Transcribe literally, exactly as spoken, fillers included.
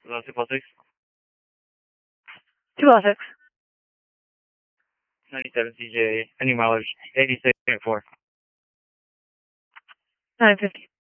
Uh, two plus six. two plus six. ninety-seven C J, any mileage, eighty-six point four. nine fifty.